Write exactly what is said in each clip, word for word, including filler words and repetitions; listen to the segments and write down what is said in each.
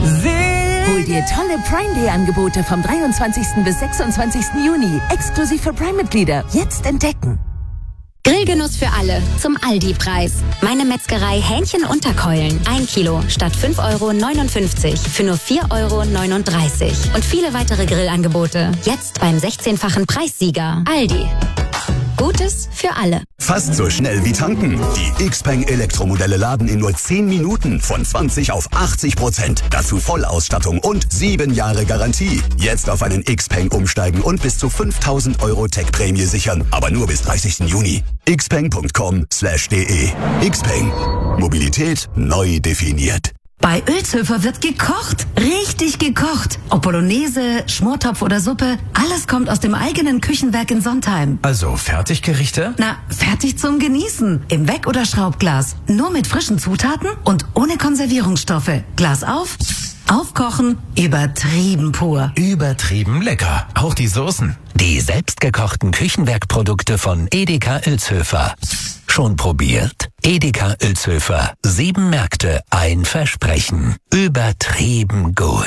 Hol dir tolle Prime Day Angebote vom dreiundzwanzigsten bis sechsundzwanzigsten Juni. Exklusiv für Prime-Mitglieder. Jetzt entdecken. Grillgenuss für alle zum Aldi-Preis. Meine Metzgerei Hähnchen-Unterkeulen. Ein Kilo statt fünf Euro neunundfünfzig für nur vier Euro neununddreißig. Und viele weitere Grillangebote. Jetzt beim sechzehnfachen Preissieger. Aldi. Gutes für alle. Fast so schnell wie tanken. Die Xpeng Elektromodelle laden in nur zehn Minuten von zwanzig auf achtzig Prozent. Dazu Vollausstattung und sieben Jahre Garantie. Jetzt auf einen Xpeng umsteigen und bis zu fünftausend Euro Tech-Prämie sichern. Aber nur bis dreißigsten Juni. xpeng punkt com slash de. Xpeng. Mobilität neu definiert. Bei Ölzhöfer wird gekocht. Richtig gekocht. Ob Bolognese, Schmortopf oder Suppe, alles kommt aus dem eigenen Küchenwerk in Sontheim. Also Fertiggerichte? Na, fertig zum Genießen. Im Weck- oder Schraubglas. Nur mit frischen Zutaten und ohne Konservierungsstoffe. Glas auf, aufkochen, übertrieben pur. Übertrieben lecker. Auch die Soßen. Die selbstgekochten Küchenwerkprodukte von Edeka Ölzhöfer. Schon probiert? Edeka Ölzhöfer. Sieben Märkte, ein Versprechen. Übertrieben gut.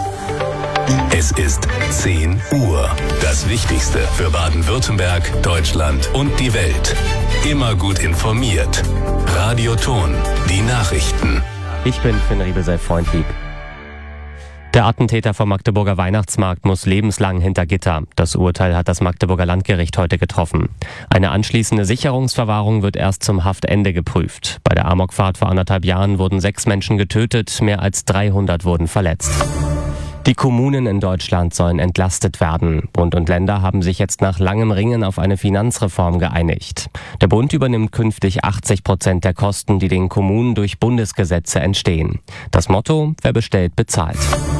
Es ist zehn Uhr. Das Wichtigste für Baden-Württemberg, Deutschland und die Welt. Immer gut informiert. Radio Ton. Die Nachrichten. Ich bin Finn Riebel, sei freundlieb. Der Attentäter vom Magdeburger Weihnachtsmarkt muss lebenslang hinter Gitter. Das Urteil hat das Magdeburger Landgericht heute getroffen. Eine anschließende Sicherungsverwahrung wird erst zum Haftende geprüft. Bei der Amokfahrt vor anderthalb Jahren wurden sechs Menschen getötet, mehr als dreihundert wurden verletzt. Die Kommunen in Deutschland sollen entlastet werden. Bund und Länder haben sich jetzt nach langem Ringen auf eine Finanzreform geeinigt. Der Bund übernimmt künftig achtzig Prozent der Kosten, die den Kommunen durch Bundesgesetze entstehen. Das Motto: wer bestellt, bezahlt.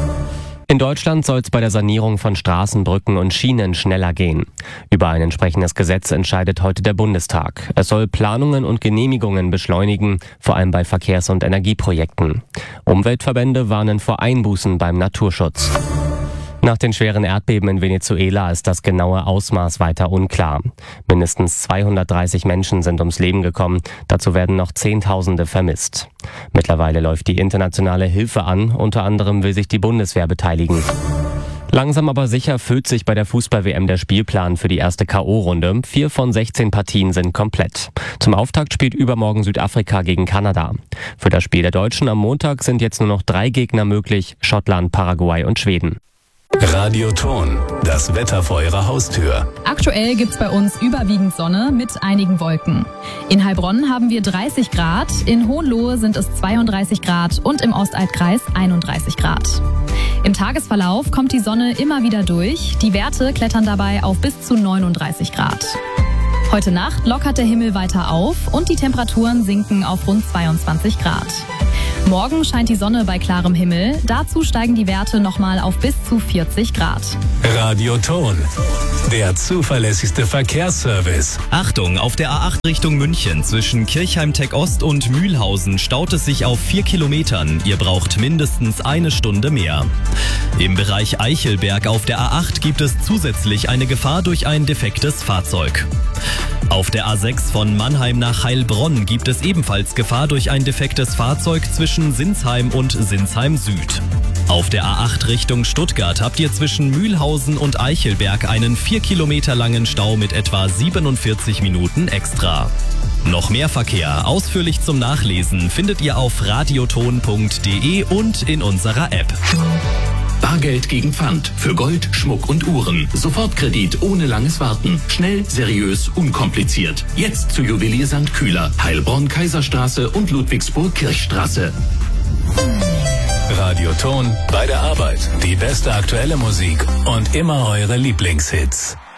In Deutschland soll es bei der Sanierung von Straßen, Brücken und Schienen schneller gehen. Über ein entsprechendes Gesetz entscheidet heute der Bundestag. Es soll Planungen und Genehmigungen beschleunigen, vor allem bei Verkehrs- und Energieprojekten. Umweltverbände warnen vor Einbußen beim Naturschutz. Nach den schweren Erdbeben in Venezuela ist das genaue Ausmaß weiter unklar. Mindestens zweihundertdreißig Menschen sind ums Leben gekommen. Dazu werden noch Zehntausende vermisst. Mittlerweile läuft die internationale Hilfe an. Unter anderem will sich die Bundeswehr beteiligen. Langsam aber sicher füllt sich bei der Fußball-W M der Spielplan für die erste K O-Runde. Vier von sechzehn Partien sind komplett. Zum Auftakt spielt übermorgen Südafrika gegen Kanada. Für das Spiel der Deutschen am Montag sind jetzt nur noch drei Gegner möglich: Schottland, Paraguay und Schweden. Radio Ton, das Wetter vor Ihrer Haustür. Aktuell gibt's bei uns überwiegend Sonne mit einigen Wolken. In Heilbronn haben wir dreißig Grad, in Hohenlohe sind es zweiunddreißig Grad und im Ostaltkreis einunddreißig Grad. Im Tagesverlauf kommt die Sonne immer wieder durch. Die Werte klettern dabei auf bis zu neununddreißig Grad. Heute Nacht lockert der Himmel weiter auf und die Temperaturen sinken auf rund zweiundzwanzig Grad. Morgen scheint die Sonne bei klarem Himmel. Dazu steigen die Werte nochmal auf bis zu vierzig Grad. Radio Ton, der zuverlässigste Verkehrsservice. Achtung, auf der A acht Richtung München zwischen Kirchheim-Tech Ost und Mühlhausen staut es sich auf vier Kilometern. Ihr braucht mindestens eine Stunde mehr. Im Bereich Eichelberg auf der A acht gibt es zusätzlich eine Gefahr durch ein defektes Fahrzeug. Auf der A sechs von Mannheim nach Heilbronn gibt es ebenfalls Gefahr durch ein defektes Fahrzeug zwischen Sinsheim und Sinsheim Süd. Auf der A acht Richtung Stuttgart habt ihr zwischen Mühlhausen und Eichelberg einen vier Kilometer langen Stau mit etwa siebenundvierzig Minuten extra. Noch mehr Verkehr ausführlich zum Nachlesen findet ihr auf radioton punkt de und in unserer App. Bargeld gegen Pfand. Für Gold, Schmuck und Uhren. Sofortkredit ohne langes Warten. Schnell, seriös, unkompliziert. Jetzt zu Juwelier Sankt Kühler, Heilbronn, Kaiserstraße und Ludwigsburg Kirchstraße. Radio Ton, bei der Arbeit. Die beste aktuelle Musik und immer eure Lieblingshits.